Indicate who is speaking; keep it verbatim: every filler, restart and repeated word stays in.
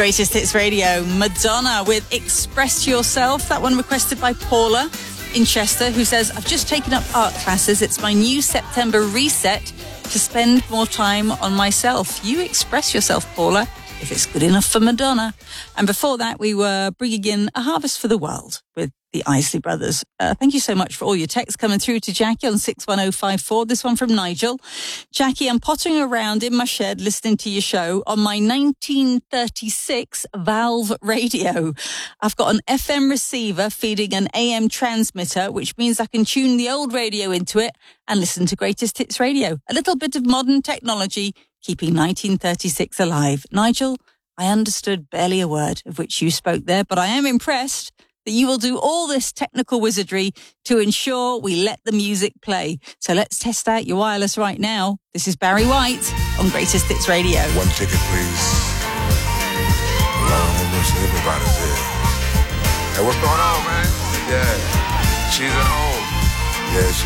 Speaker 1: Greatest Hits Radio, Madonna with Express Yourself. That one requested by Paula in Chester, who says, I've just taken up art classes. It's my new September reset to spend more time on myself. You express yourself, Paula, if it's good enough for Madonna. And before that, we were bringing in A Harvest for the World with the Isley Brothers. Uh, thank you so much for all your texts coming through to Jackie on six one oh five four. This one from Nigel. Jackie, I'm pottering around in my shed listening to your show on my nineteen thirty-six Valve radio. I've got an F M receiver feeding an A M transmitter, which means I can tune the old radio into it and listen to Greatest Hits Radio. A little bit of modern technology keeping nineteen thirty-six alive. Nigel, I understood barely a word of which you spoke there, but I am impressed that you will do all this technical wizardry to ensure we let the music play. So let's test out your wireless right now. This is Barry White on Greatest Hits Radio.
Speaker 2: One ticket, please. Lord have mercy, everybody's here. Hey, what's going on, man? Yeah, she's at home. Yeah, she